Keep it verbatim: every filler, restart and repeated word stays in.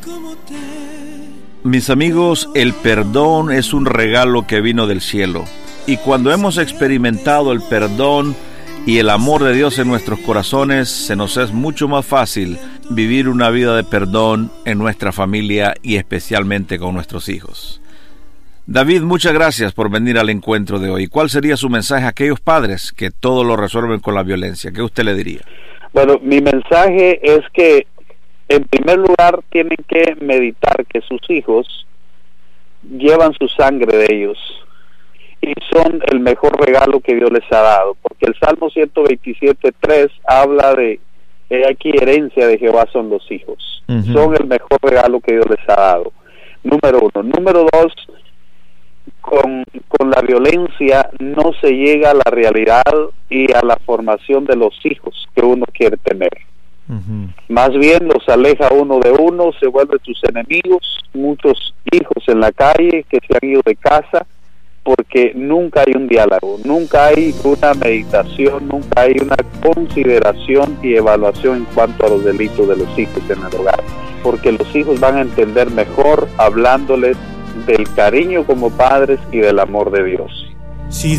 Mis amigos, el perdón es un regalo que vino del cielo. Y cuando hemos experimentado el perdón y el amor de Dios en nuestros corazones, se nos es mucho más fácil vivir una vida de perdón en nuestra familia y especialmente con nuestros hijos. David, muchas gracias por venir al encuentro de hoy. ¿Cuál sería su mensaje a aquellos padres que todo lo resuelven con la violencia? ¿Qué usted le diría? Bueno, mi mensaje es que en primer lugar tienen que meditar que sus hijos llevan su sangre de ellos y son el mejor regalo que Dios les ha dado, porque el Salmo ciento veintisiete, tres habla de he aquí herencia de Jehová son los hijos. Uh-huh. Son el mejor regalo que Dios les ha dado. Número uno. Número dos, con, con la violencia no se llega a la realidad y a la formación de los hijos que uno quiere tener. Uh-huh. Más bien los aleja uno de uno, se vuelven sus enemigos, muchos hijos en la calle que se han ido de casa porque nunca hay un diálogo, nunca hay una meditación, nunca hay una consideración y evaluación en cuanto a los delitos de los hijos en el hogar, porque los hijos van a entender mejor hablándoles del cariño como padres y del amor de Dios. Sí.